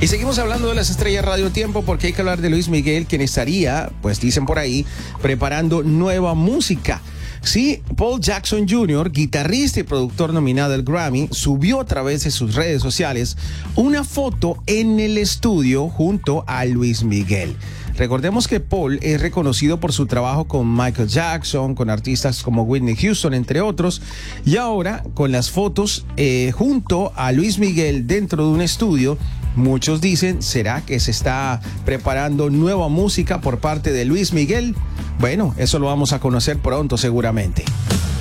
Y seguimos hablando de las estrellas Radio Tiempo porque hay que hablar de Luis Miguel, quien estaría, pues dicen por ahí, preparando nueva música. Sí, Paul Jackson Jr., guitarrista y productor nominado al Grammy, subió a través de sus redes sociales una foto en el estudio junto a Luis Miguel. Recordemos que Paul es reconocido por su trabajo con Michael Jackson, con artistas como Whitney Houston, entre otros, y ahora con las fotos junto a Luis Miguel dentro de un estudio. Muchos dicen, ¿será que se está preparando nueva música por parte de Luis Miguel? Bueno, eso lo vamos a conocer pronto seguramente.